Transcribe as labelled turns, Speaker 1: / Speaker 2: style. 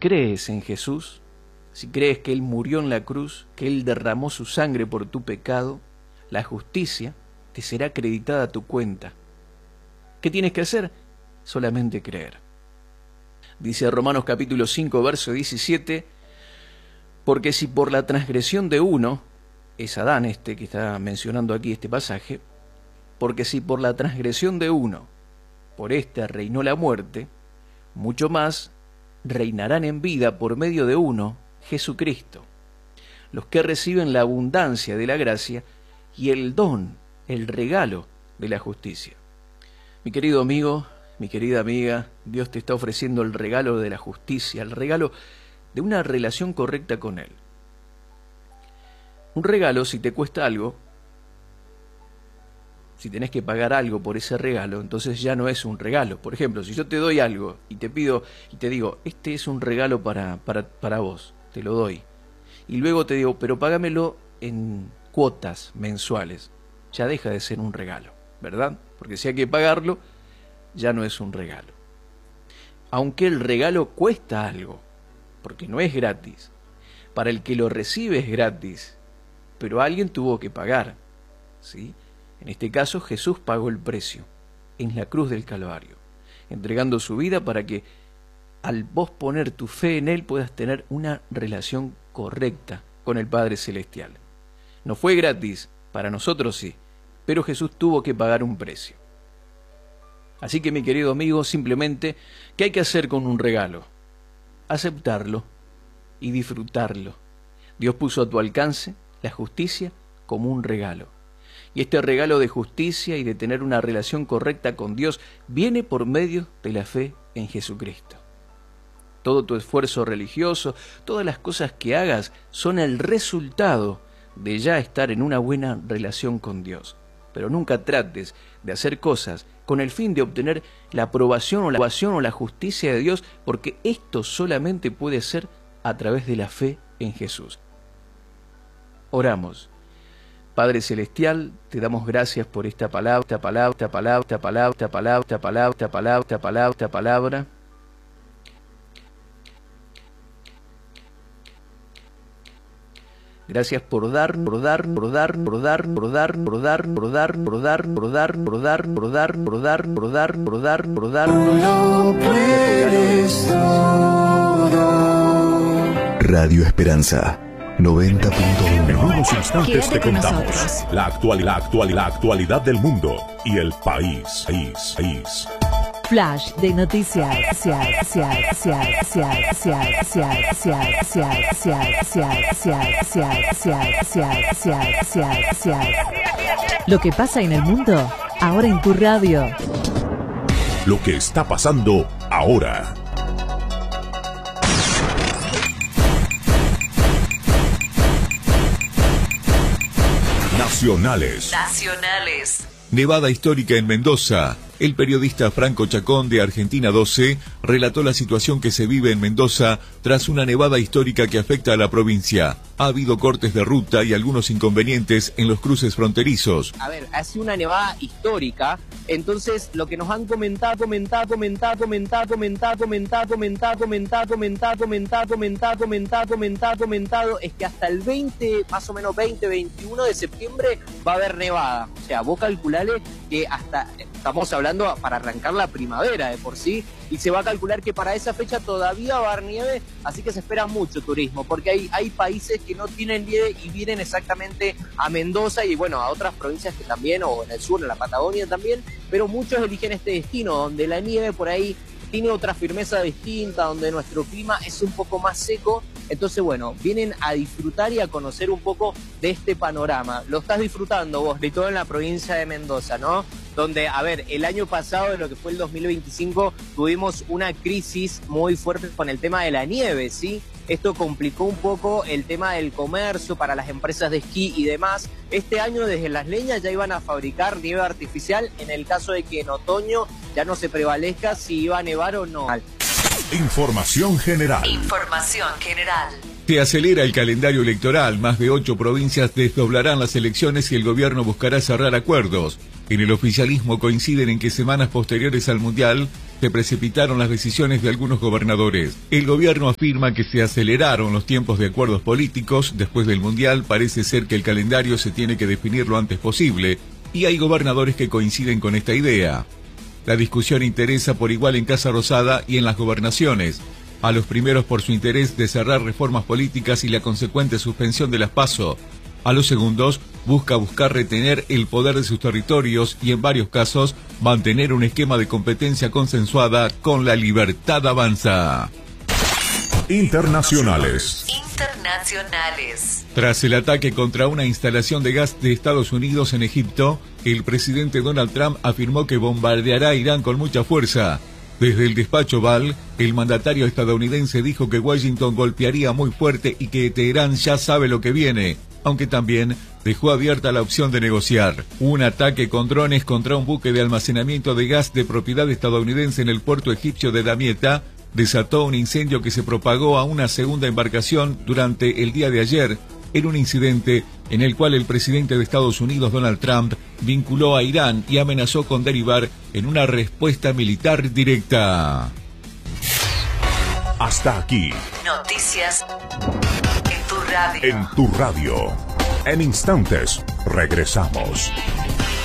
Speaker 1: crees en Jesús, si crees que Él murió en la cruz, que Él derramó su sangre por tu pecado, la justicia te será acreditada a tu cuenta. ¿Qué tienes que hacer? Solamente creer. Dice Romanos capítulo 5, verso 17, porque si por la transgresión de uno, es Adán que está mencionando aquí este pasaje, porque si por la transgresión de uno, por reinó la muerte, mucho más reinarán en vida por medio de uno, Jesucristo, los que reciben la abundancia de la gracia y el don, el regalo de la justicia. Mi querido amigo, mi querida amiga, Dios te está ofreciendo el regalo de la justicia, el regalo de una relación correcta con Él. Un regalo, si te cuesta algo, si tenés que pagar algo por ese regalo, entonces ya no es un regalo. Por ejemplo, si yo te doy algo y te pido y te digo, este es un regalo para vos, te lo doy. Y luego te digo, pero págamelo en cuotas mensuales. Ya deja de ser un regalo, ¿verdad? Porque si hay que pagarlo, ya no es un regalo. Aunque el regalo cuesta algo, porque no es gratis. Para el que lo recibe es gratis, pero alguien tuvo que pagar, ¿sí? En este caso, Jesús pagó el precio en la cruz del Calvario, entregando su vida para que al vos poner tu fe en Él puedas tener una relación correcta con el Padre Celestial. No fue gratis, para nosotros sí, pero Jesús tuvo que pagar un precio. Así que, mi querido amigo, simplemente, ¿qué hay que hacer con un regalo? Aceptarlo y disfrutarlo. Dios puso a tu alcance la justicia como un regalo. Y este regalo de justicia y de tener una relación correcta con Dios viene por medio de la fe en Jesucristo. Todo tu esfuerzo religioso, todas las cosas que hagas son el resultado de ya estar en una buena relación con Dios. Pero nunca trates de hacer cosas con el fin de obtener la aprobación o la justicia de Dios, porque esto solamente puede ser a través de la fe en Jesús. Oramos. Padre Celestial, te damos gracias por esta palabra. Gracias por dar.
Speaker 2: Radio Esperanza 90.1.
Speaker 3: En unos instantes te contamos la actualidad del mundo y el país.
Speaker 4: Flash de noticias. Lo que pasa en el mundo, ahora en tu radio.
Speaker 3: Lo que está pasando ahora. Nacionales. Nevada histórica en Mendoza. El periodista Franco Chacón de Argentina 12 relató la situación que se vive en Mendoza tras una nevada histórica que afecta a la provincia. Ha habido cortes de ruta y algunos inconvenientes en los cruces fronterizos.
Speaker 5: A ver, ha sido una nevada histórica, entonces lo que nos han comentado es que hasta el 20, más o menos 21 de septiembre va a haber nevada. O sea, vos calculale que hasta, estamos hablando para arrancar la primavera de por sí, y se va a calcular que para esa fecha todavía va a haber nieve, así que se espera mucho turismo, porque hay países que no tienen nieve y vienen exactamente a Mendoza y bueno, a otras provincias que también, o en el sur, en la Patagonia también, pero muchos eligen este destino, donde la nieve por ahí tiene otra firmeza distinta, donde nuestro clima es un poco más seco. Entonces, bueno, vienen a disfrutar y a conocer un poco de este panorama. Lo estás disfrutando vos, de todo en la provincia de Mendoza, ¿no? Donde, a ver, el año pasado, en lo que fue el 2025, tuvimos una crisis muy fuerte con el tema de la nieve, ¿sí? Esto complicó un poco el tema del comercio para las empresas de esquí y demás. Este año desde Las Leñas ya iban a fabricar nieve artificial en el caso de que en otoño ya no se prevalezca si iba a nevar o no.
Speaker 3: Información general. Se acelera el calendario electoral. Más de 8 provincias desdoblarán las elecciones y el gobierno buscará cerrar acuerdos. En el oficialismo coinciden en que semanas posteriores al Mundial se precipitaron las decisiones de algunos gobernadores. El gobierno afirma que se aceleraron los tiempos de acuerdos políticos. Después del Mundial parece ser que el calendario se tiene que definir lo antes posible, y hay gobernadores que coinciden con esta idea. La discusión interesa por igual en Casa Rosada y en las gobernaciones. A los primeros por su interés de cerrar reformas políticas y la consecuente suspensión de las PASO. A los segundos buscar retener el poder de sus territorios y en varios casos mantener un esquema de competencia consensuada con La Libertad Avanza.
Speaker 2: Internacionales.
Speaker 3: Tras el ataque contra una instalación de gas de Estados Unidos en Egipto, el presidente Donald Trump afirmó que bombardeará a Irán con mucha fuerza. Desde el despacho Oval, el mandatario estadounidense dijo que Washington golpearía muy fuerte y que Teherán ya sabe lo que viene, aunque también dejó abierta la opción de negociar. Un ataque con drones contra un buque de almacenamiento de gas de propiedad estadounidense en el puerto egipcio de Damietta desató un incendio que se propagó a una segunda embarcación durante el día de ayer, en un incidente en el cual el presidente de Estados Unidos, Donald Trump, vinculó a Irán y amenazó con derivar en una respuesta militar directa.
Speaker 2: Hasta aquí.
Speaker 6: Noticias en tu radio.
Speaker 2: En tu radio. En instantes, regresamos.